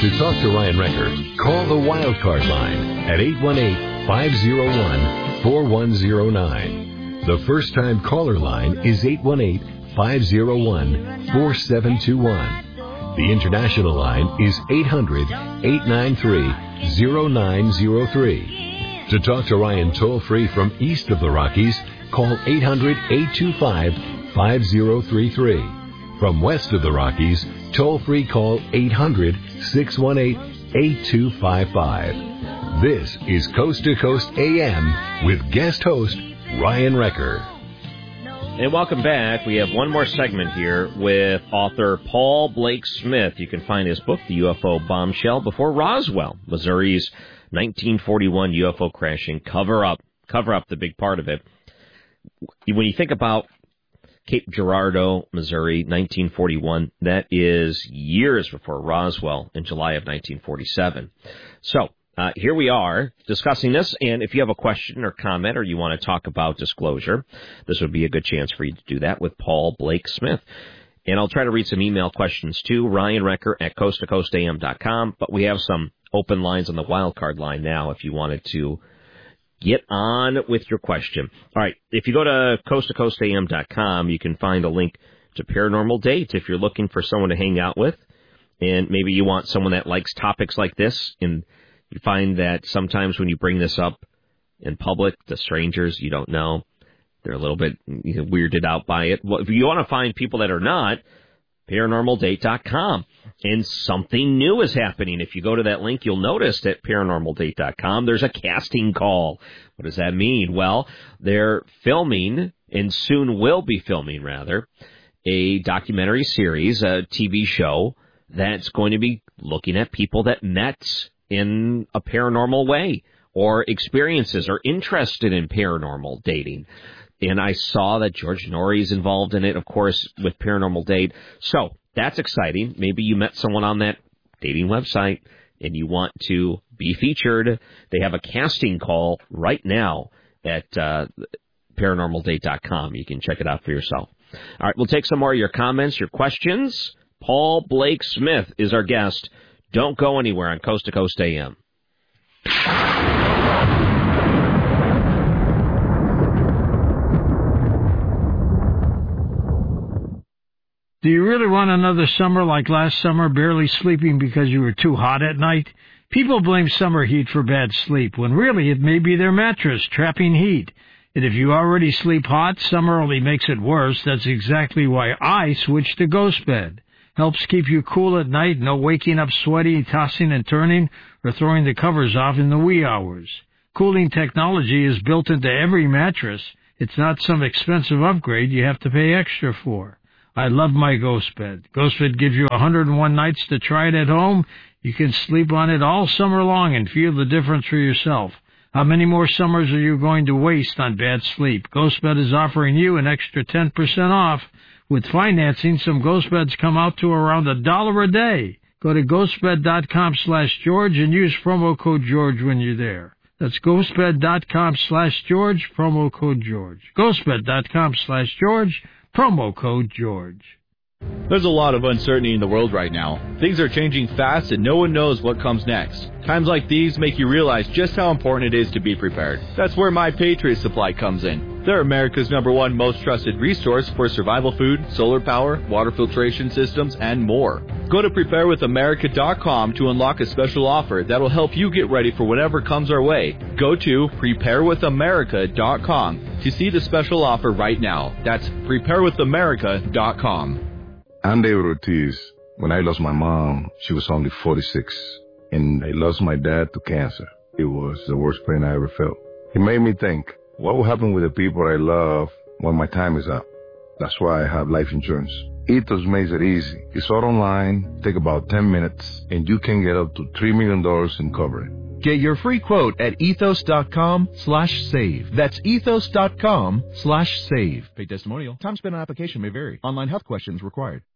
To talk to Ryan Recker, call the Wildcard line at 818-501-4109. The first-time caller line is 818-501-4721. The international line is 800-893-0903. To talk to Ryan toll-free from east of the Rockies, call 800-825-5033. From west of the Rockies, toll-free call 800-618-8255. This is Coast to Coast AM with guest host Ryan Recker. And welcome back. We have one more segment here with author Paul Blake Smith. You can find his book, The UFO Bombshell Before Roswell, Missouri's 1941 UFO crashing cover-up, the big part of it. When you think about Cape Girardeau, Missouri, 1941. That is years before Roswell in July of 1947. So here we are discussing this, and if you have a question or comment or you want to talk about disclosure, this would be a good chance for you to do that with Paul Blake Smith. And I'll try to read some email questions too, Ryan Recker at coasttocoastam.com, but we have some open lines on the wildcard line now if you wanted to get on with your question. All right, if you go to coasttocoastam.com, you can find a link to Paranormal Date if you're looking for someone to hang out with, and maybe you want someone that likes topics like this, and you find that sometimes when you bring this up in public to strangers you don't know, they're a little bit weirded out by it. Well, if you want to find people that are not, ParanormalDate.com. And something new is happening. If you go to that link, you'll notice that ParanormalDate.com, there's a casting call. What does that mean? Well, they're filming, and soon will be filming, rather, a documentary series, a TV show, that's going to be looking at people that met in a paranormal way, or experiences, or interested in paranormal dating. And I saw that George Norrie is involved in it, of course, with Paranormal Date. So that's exciting. Maybe you met someone on that dating website and you want to be featured. They have a casting call right now at ParanormalDate.com. You can check it out for yourself. All right, we'll take some more of your comments, your questions. Paul Blake Smith is our guest. Don't go anywhere on Coast to Coast AM. Do you really want another summer like last summer, barely sleeping because you were too hot at night? People blame summer heat for bad sleep, when really it may be their mattress trapping heat. And if you already sleep hot, summer only makes it worse. That's exactly why I switched to Ghost Bed. Helps keep you cool at night, no waking up sweaty, tossing and turning, or throwing the covers off in the wee hours. Cooling technology is built into every mattress. It's not some expensive upgrade you have to pay extra for. I love my Ghost Bed. Ghost Bed gives you 101 nights to try it at home. You can sleep on it all summer long and feel the difference for yourself. How many more summers are you going to waste on bad sleep? Ghost Bed is offering you an extra 10% off. With financing, some Ghost Beds come out to around $1 a day. Go to ghostbed.com/George and use promo code George when you're there. That's ghostbed.com/George, promo code George. ghostbed.com/George. Promo code George. There's a lot of uncertainty in the world right now. Things are changing fast and no one knows what comes next. Times like these make you realize just how important it is to be prepared. That's where My Patriot Supply comes in. They're America's #1 most trusted resource for survival food, solar power, water filtration systems, and more. Go to preparewithamerica.com to unlock a special offer that'll help you get ready for whatever comes our way. Go to preparewithamerica.com to see the special offer right now. That's preparewithamerica.com. I'm David Ortiz. When I lost my mom, she was only 46. And I lost my dad to cancer. It was the worst pain I ever felt. It made me think, what will happen with the people I love when my time is up? That's why I have life insurance. Ethos makes it easy. It's all online, take about 10 minutes, and you can get up to $3 million in coverage. Get your free quote at ethos.com/save. That's ethos.com/save. Paid testimonial. Time spent on application may vary. Online health questions required.